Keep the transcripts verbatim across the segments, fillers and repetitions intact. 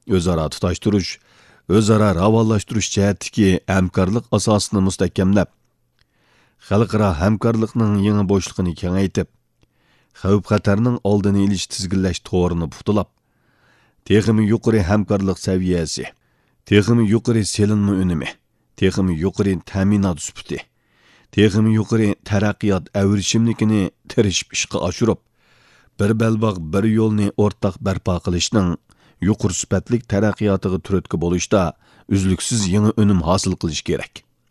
o'zaro tutashtirish, o'zaro ravoqlashtirish jihatdagi hamkorlik asosini mustahkamlab, xalqaro hamkorlikning yangi bo'shliqini kengaytib, xavf-xatarning oldini olish tizginlash to'g'rini puxtalab, texmi yuqori hamkorlik saviyasi, texmi yuqori selinma unumi, texmi yuqori ta'minot sifati, texmi yuqori taraqqiyot avrishimlikini tirishib ishga oshirib, bir belbog' bir yo'lni o'rtaq barpo qilishning yuqori sifatli taraqqiyotiga turtki bo'lishda uzluksiz yangi unum hosil qilish kerak.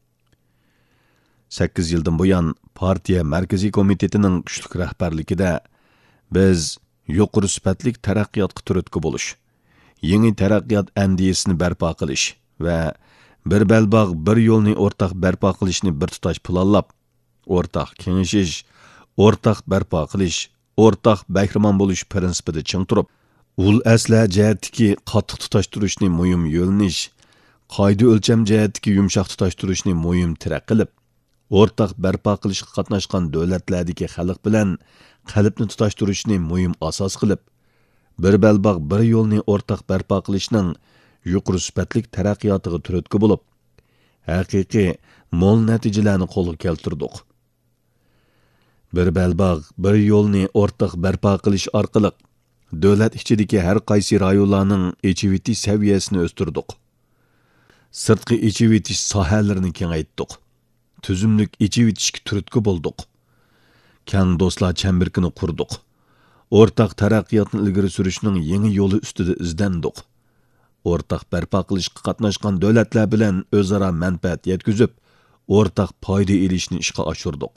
sakkiz yildan buyon partiya markaziy komitetining kuchli rahbarligida biz yuqori sifatli taraqqiyotga turtki bo'lish, yangi taraqqiyot andiyasini barpo qilish va bir belbog' bir yo'lni o'rtaq barpo qilishni bir tutash planlab, o'rtaq kengashish, o'rtaq barpo qilish, o'rtaq bahramon bo'lish prinsipida ching turib, ul asla jihatdagi qattiq tutashtirishni muhim yo'lnish, qoida o'lcham jihatdagi yumshoq tutashtirishni muhim tirak qilib, o'rtaq barpo qilishga qatnashgan davlatlardagi xalq bilan qalbni tutashtirishni muhim asos qilib, bir belbog' bir yo'lni o'rtaq barpo qilishning yuqori sifatli taraqqiyotiga turtki bo'lib, haqiqiy mo'l natijalarni qo'lga keltirdik. Bir belbog' bir yo'lni o'rtaq barpo qilish orqali davlat ichidagi har qaysi rayonlarning ichivitish saviyasini o'stirdik. Sirtqi ichivitish sohalarini kengaytdik. Tuzumlik ichivitishga turtki bo'ldik. Kang do'stlar chambirkini qurdik. O'rtaq taraqqiyotni ilgari surishning yangi yo'li ustida izdandik. O'rtaq barpo qilishga qatnashgan davlatlar bilan o'zaro manfaat yetkazib, o'rtaq foyda olishni ishga oshirdik.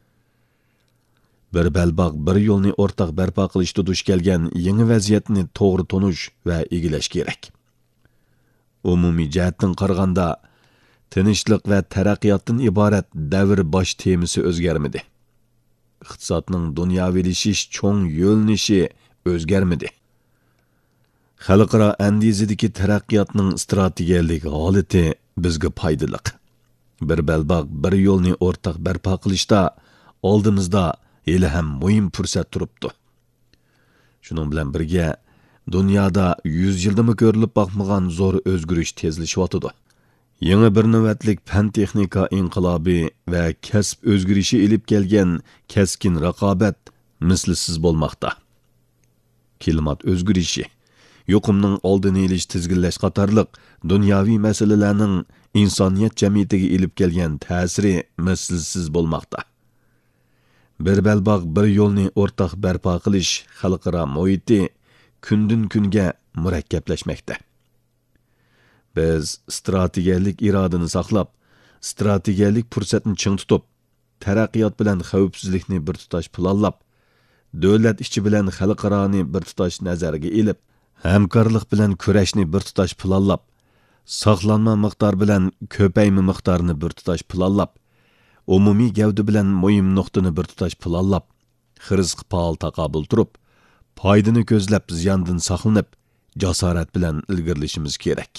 Bir belbog' bir yo'lni o'rtaq barpo qilishda duch kelgan yangi vaziyatni to'g'ri tonish va egilash kerak. Umumiy jihatdan qaraganda, tinchlik va taraqqiyotdan iborat davr bosh temasi o'zgarmadi. Iqtisodning dunyovilashish cho'ng yo'lnishi o'zgarmadi. Xalqaro andizidagi taraqqiyotning strategiyalik holati bizga foydali. Bir belbog' bir yo'lni o'rtaq barpo qilishda oldimizda hali ham muhim fursat turibdi. Shuning bilan birga dunyoda yuz yildami ko'rilib boqmagan zo'r o'zgarish tezlashyotdi. Yangi bir navbatlik fan texnika inqilobi va kasb o'zgarishi ilib kelgan keskin raqobat mislsiz bo'lmoqda. Klimat o'zgarishi, yuqumning oldini olish tizginlash qatorliq dunyoviy masalalarning insoniyat jamiyatiga ilib kelgan ta'siri mislsiz bo'lmoqda. Bir belbog' bir yo'lni o'rtaq barpo qilish xalqaro muhiti kundan kunga murakkablashmoqda. Biz strategiyalik irodani saqlab, strategiyalik fursatni ching tutib, taraqqiyot bilan xavfsizlikni bir tutash planlab, davlat ichi bilan xalqaroni bir tutash nazarga ilib, hamkorlik bilan kurashni bir tutash planlab, saqlanma miqdor bilan ko'payma miqdorini bir tutash planlab, umumiy gavda bilan muhim nuqtani bir tutash planlab, xirizqi faol taqobil turib, foydani ko'zlab ziyondan saqlanib, jasorat bilan ilgirlashimiz kerak.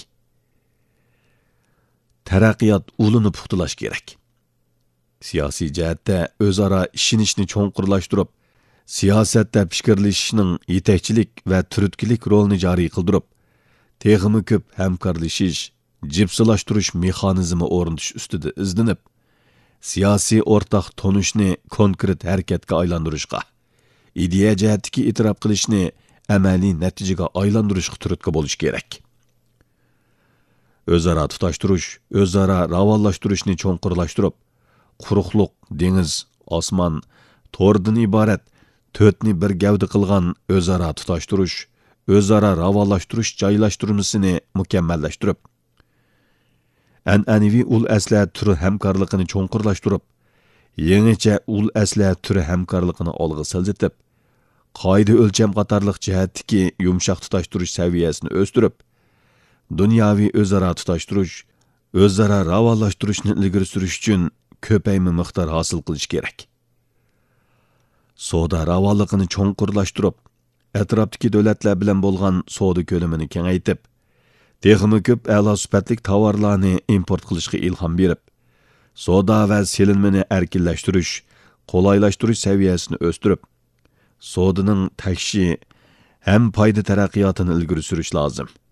Taraqqiyot ulini puxtalash kerak. Siyosiy jihatda o'zaro ishonishni cho'nqurlashtirib, siyosatda fikrlashishning yetakchilik va turtkilik rolini joriy qildirib, texmi ko'p hamkorlashish, jipsilashtirish mexanizmi o'rnatish ustida izlanib, siyosiy o'rtaq tonishni konkret harakatga aylantirishga, ideya jihatdagi e'tirof qilishni amaliy natijaga aylantirishga turtki bo'lish kerak. O'zaro tutashtirish, o'zaro ravoqlashtirishni cho'nqurlashtirib, quruqliq, dengiz, osmon, to'rdan iborat to'rtni bir gavda qilgan o'zaro tutashtirish, o'zaro ravoqlashtirish joylashtirmasini mukammallashtirib, an'anaviy ul asla turi hamkorligini cho'nqurlashtirib, yangicha ul asla turi hamkorligini olg'a siljitib, qoida o'lcham qatorliq jihatdagi yumshoq tutashtirish saviyasini o'stirib, dunyoviy o'zaro tutashtirish, o'zaro ravoqlashtirishni ilgari surish uchun ko'payma miqdor hosil qilish kerak. Savdo ravoqligini cho'nqurlashtirib, atrofdagi davlatlar bilan bo'lgan savdo ko'lamini kengaytib, texmi ko'p a'lo sifatli tovarlarni import qilishga ilhom berib, savdo va selinmani erkinlashtirish, qo'laylashtirish saviyasini o'stirib, savdoning takshi ham foyda taraqqiyotini ilgari surish lozim.